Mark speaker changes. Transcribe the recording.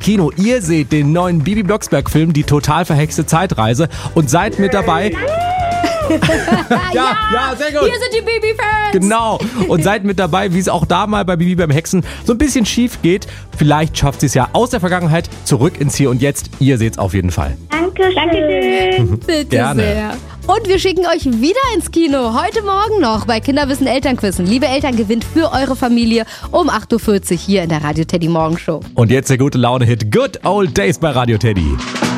Speaker 1: Kino. Ihr seht den neuen Bibi Blocksberg-Film, die total verhexte Zeitreise und seid mit dabei. ja, sehr gut.
Speaker 2: Hier sind die Bibi-Fans.
Speaker 1: Genau. Und seid mit dabei, wie es auch da mal bei Bibi beim Hexen so ein bisschen schief geht. Vielleicht schafft sie es ja aus der Vergangenheit zurück ins Hier und Jetzt. Ihr seht's auf jeden Fall.
Speaker 3: Dankeschön.
Speaker 2: Bitte
Speaker 1: Gerne.
Speaker 2: sehr. Und wir schicken euch wieder ins Kino. Heute Morgen noch bei Kinderwissen Elternquissen. Liebe Eltern, gewinnt für eure Familie um 8.40 Uhr hier in der Radio Teddy Morgenshow.
Speaker 1: Und jetzt der gute Laune-Hit Good Old Days bei Radio Teddy.